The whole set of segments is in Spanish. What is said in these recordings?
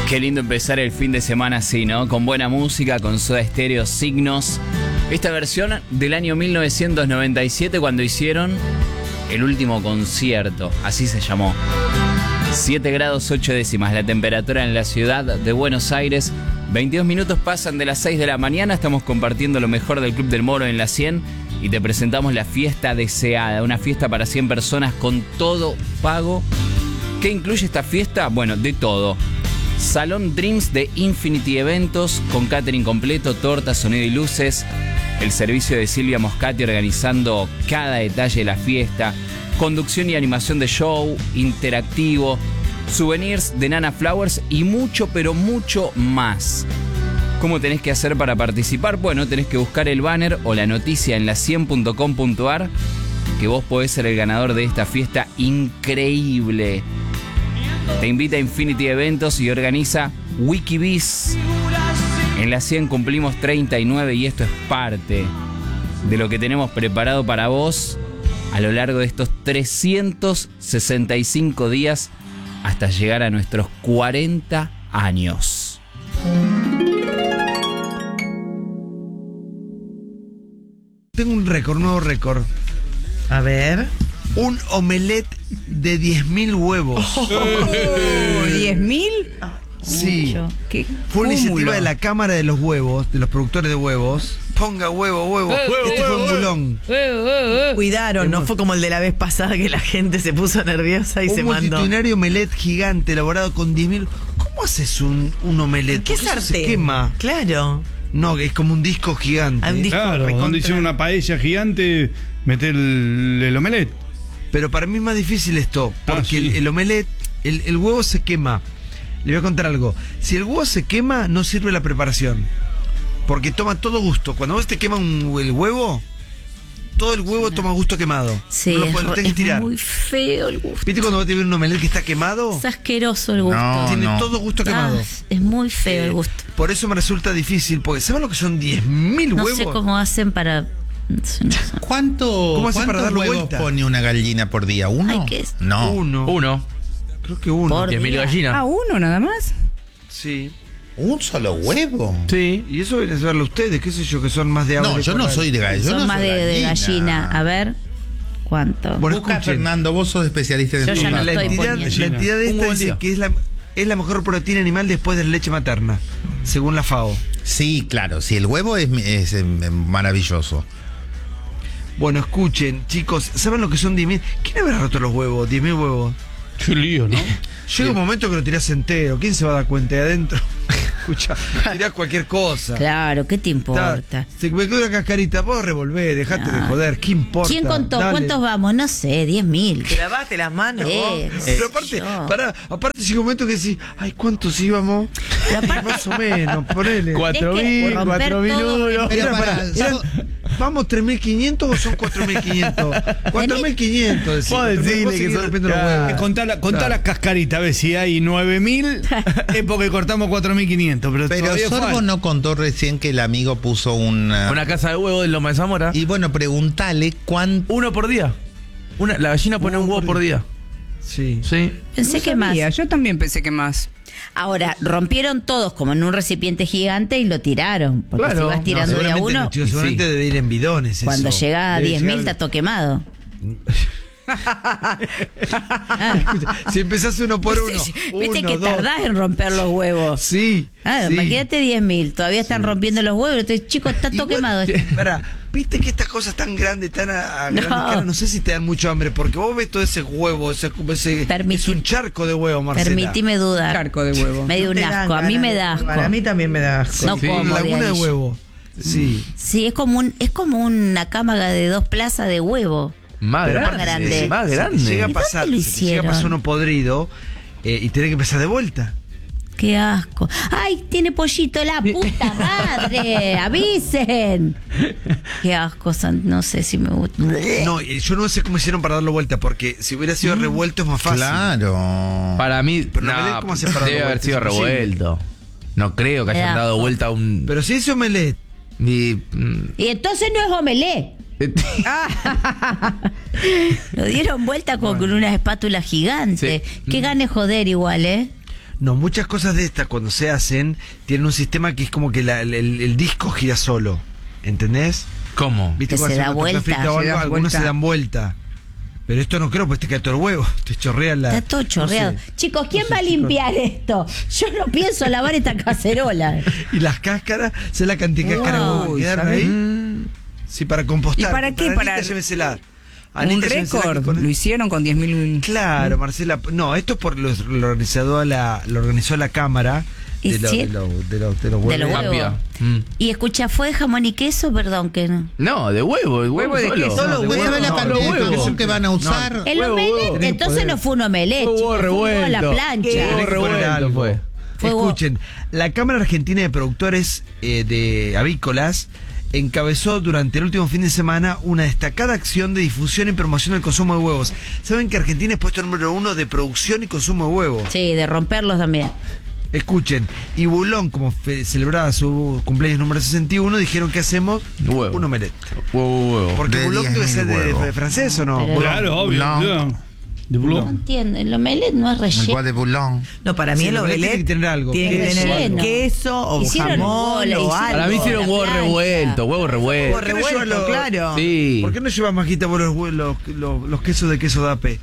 Qué lindo empezar el fin de semana así, ¿no? Con buena música, con Soda Stereo, Signos. Esta versión del año 1997 cuando hicieron el último concierto, así se llamó. 7 grados 8 décimas la temperatura en la ciudad de Buenos Aires. 22 minutos pasan de las 6 de la mañana. Estamos compartiendo lo mejor del Club del Moro en la 100 y te presentamos la fiesta deseada. Una fiesta para 100 personas con todo pago. ¿Qué incluye esta fiesta? Bueno, de todo. Salón Dreams de Infinity Eventos con catering completo, torta, sonido y luces. El servicio de Silvia Moscati organizando cada detalle de la fiesta. Conducción y animación de show, interactivo, souvenirs de Nana Flowers y mucho, pero mucho más. ¿Cómo tenés que hacer para participar? Bueno, tenés que buscar el banner o la noticia en la100.com.ar que vos podés ser el ganador de esta fiesta increíble. Te invita a Infinity Eventos y organiza Wikibiz. En la 100 cumplimos 39 y esto es parte de lo que tenemos preparado para vos a lo largo de estos 365 días hasta llegar a nuestros 40 años. Tengo un récord, un nuevo récord. A ver. Un omelette de 10.000 huevos. ¿10.000? Sí. Mucho. ¿Qué Fue una iniciativa cúmulo? de la Cámara de los Huevos, de los productores de huevos. Ponga huevo. Este fue un bulón. Cuidaron, no fue como el de la vez pasada que la gente se puso nerviosa y Un se mandó. multitudinario omelette gigante elaborado con 10.000. ¿Cómo haces un omelette? ¿Qué Porque eso sartén? se quema. Claro. No, es como un disco gigante. Un disco Claro, recontra- donde hicieron una paella gigante, meter el omelette. Pero para mí es más difícil esto, porque sí. el omelette, el huevo se quema. Le voy a contar algo. Si el huevo se quema, no sirve la preparación. Porque toma todo gusto. Cuando vos te quema el huevo, todo el huevo toma gusto quemado. Sí, no lo podés, lo tenés que tirar. es muy feo el gusto. ¿Viste cuando vos te ves un omelette que está quemado? Es asqueroso el gusto. No. Tiene todo gusto quemado. Es muy feo el gusto. Por eso me resulta difícil, porque ¿saben lo que son 10.000 No huevos? sé cómo hacen para... no sé. ¿Cómo hace para ¿Cuántos darlo huevos vuelta? pone una gallina por día? ¿Uno? Ay, ¿qué es? No. Uno. Creo que uno. Por 10.000 día. gallinas. Ah, uno nada más. Sí. ¿Un solo huevo? Sí. Y eso viene a saberlo ustedes, qué sé yo, que son más de agua. No, yo no soy de gallina. yo Son no más soy de gallina. A ver, ¿cuánto? Bueno, Busca, escuchen. Fernando, vos sos especialista en Yo ya no La estoy entidad, poniendo. la entidad de Un esta buen dice día. que es la mejor proteína animal después de la leche materna, según la FAO. Sí, claro, sí, el huevo es maravilloso. Bueno, escuchen, chicos, ¿saben lo que son 10.000? ¿Quién habrá roto los huevos? 10.000 huevos. Qué lío, ¿no? Llega un momento que lo tirás entero. ¿Quién se va a dar cuenta de adentro? Escucha, tirás cualquier cosa. Claro, ¿qué te importa? Está, se me queda una cascarita, vos revolvé, dejate de joder, ¿qué importa? ¿Quién contó? Dale. ¿Cuántos vamos? No sé, 10.000. Te lavaste las manos vos. Pero aparte, aparte llega un momento que decís, ay, ¿cuántos íbamos? Pero aparte- Más o menos, ponele. 4.000, romper 4.000 todo. uno. Pero Era, pará, eran- ¿vamos 3.500 o son 4.500? 4.500, decís. Vos decirle que son- rompiendo los huevos. Contá las cascaritas, a ver si hay 9.000 es porque cortamos 4.500. Pero Pero todavía Sorbo falta. no contó recién que el amigo puso Una casa de huevos de Loma de Zamora. Y bueno, preguntale cuánto. Uno por día. La gallina pone un huevo por día. Sí. Sí. Pensé que más. Yo también pensé que más. Ahora, rompieron todos como en un recipiente gigante y lo tiraron. Porque Claro. si vas tirando de a seguramente, uno, chicos, seguramente Sí. debe ir en bidones. cuando eso. llega a Debe 10.000 llegar- está todo quemado. Si empezás uno por uno. Viste uno, que dos. tardás en romper los huevos. Sí. Ah, sí. imagínate 10.000, todavía están rompiendo los huevos. Entonces, chicos, está todo quemado. Pará, viste que estas cosas tan grandes, tan a No. grandes escala, no sé si te dan mucho hambre, porque vos ves todo ese huevo, ese es un charco de huevo, Marcela. Permitime dudar. Charco de huevo. Me dio un Te dan asco, a mí ganas me de da asco. probar, A mí también me da asco. No Sí, como laguna de ahí. huevo. Sí. Sí, es como una cámaga de 2 plazas de huevo. Más Pero grande. aparte, grande. Más si te grande. llega a ¿Y pasar, dónde lo si te llega a hicieron? pasar uno podrido y tenés que empezar de vuelta. Qué asco. ¡Ay, tiene pollito la puta madre! ¡Avisen! Qué asco, no sé si me gusta. No, yo no sé cómo hicieron para darlo vuelta, porque si hubiera sido revuelto es más fácil. Claro. Para mí, Pero la omelette, ¿cómo hace para debe darlo haber vuelta? sido Es imposible. revuelto. No creo que Me da hayan dado asco. vuelta a un... Pero si hizo omelette. Y Y entonces no es omelé. Lo dieron vuelta con una espátula gigante. Sí. Que gane joder igual, ¿eh? No, muchas cosas de estas cuando se hacen tienen un sistema que es como que el disco gira solo. ¿Entendés? ¿Cómo? ¿Viste Que cuando se hace da una torta vuelta. frita o Se algo? da Algunos vuelta. se dan vuelta. Pero esto no creo, pues te cae todo el huevo. Te chorrea la. Está todo chorreado. no sé. Chicos, ¿quién va a limpiar esto? Yo no pienso lavar esta cacerola. Y las cáscaras, sé la cantidad de cáscaras Wow, que van a quedar ¿sabés? ahí. Sí, para compostar. ¿Y para qué? Anita, Para llévesela. un Anita, llévesela que récord. con- Lo hicieron con 10.000. Claro, Marcela. No, esto es por lo organizó la cámara de los Hicieron- huevos. De los huevos. Cambia. Y escucha, ¿fue de jamón y queso? Perdón, que no. No, de huevo, el huevo Huevo de solo. queso. Solo de huevo, huevo, la no, cantidad de huevo. jabón que van a usar. El Huevo, omelette, huevo. entonces no fue un omelette. Huevo chicos, fue un huevo a la revuelto. plancha. Huevo Tenés que poner revuelto algo. fue. Fue huevo. Escuchen, la Cámara Argentina de Productores de Avícolas encabezó durante el último fin de semana una destacada acción de difusión y promoción del consumo de huevos. Saben que Argentina es puesto número 1 de producción y consumo de huevos. Sí, de romperlos también. Escuchen, y Bulón, como celebraba su cumpleaños número 61, dijeron que hacemos Huevo. un omelette. Huevo. Porque De Bulón debe 10.000 ser de huevos. francés o no. Pero- Bulón. Claro, obvio. Blanc. claro. De No Blanc. entiendo, el omelette no es relleno. Igual de Boulogne. No, para mí Sí, el el omelette omelette tiene que tener algo. Tiene que Es tener relleno. queso o Hicieron jamón bola, o hicieron algo. Para mí hicieron la huevo plancha. revuelto, huevo Huevo revuelto. qué no revuelto, llevarlo? claro. Sí. ¿Por qué no llevas majita por los quesos de queso dape?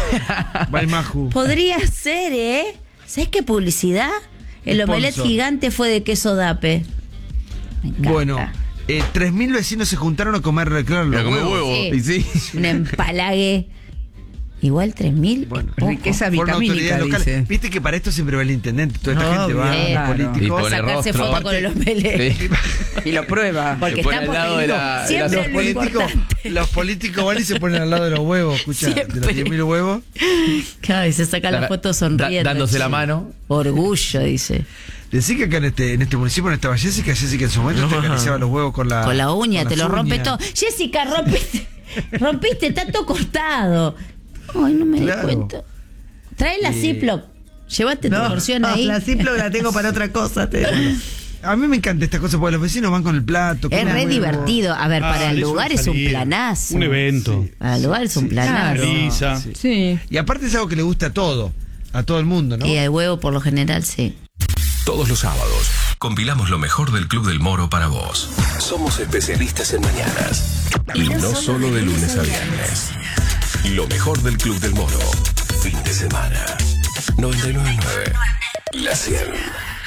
Balmaju. Podría ser, ¿eh? ¿Sabes qué publicidad? El Sponsor. omelette gigante fue de queso dape. Me encanta. Bueno, 3.000 vecinos se juntaron a comer, claro, los Pero come huevos. huevo. Sí. Y sí. Un empalague. Igual 3.000. Bueno, poco. riqueza Fueron vitamínica, autoridades locales. dice. Viste que para esto siempre va el intendente. Toda esta gente va, Obvio. los políticos. Y pone Sacarse rostro. foto con el omelette. Sí. Y lo prueba. Porque Se pone está al lado por de la- de siempre la- lo Políticos, importante. los políticos van y se ponen al lado de los huevos, escucha, de los Siempre. 10.000 huevos. Claro, y se saca la foto sonriendo. Dándose la Sí. mano. Orgullo, dice. Decí que acá en este municipio no estaba Jessica en su momento te acariciaba los huevos con la Con la uña, con te las lo rompe uñas. todo. Jessica, rompiste, está todo cortado. Ay, no me Claro. di cuenta. Trae la Ziploc. Llévate tu No, porción ahí. la Ziploc la tengo para otra cosa. A mí me encanta esta cosa porque los vecinos van con el plato. Es comen re huevo. divertido. A ver, para el eso lugar es un salida. planazo. Un evento. Para el lugar es un planazo. Lisa. Sí. Y aparte es algo que le gusta a todo el mundo, ¿no? Y el huevo, por lo general, sí. Todos los sábados compilamos lo mejor del Club del Moro para vos. Somos especialistas en mañanas. Y no solo de lunes a viernes. Lo mejor del Club del Moro. Fin de semana. 99.9. La 100.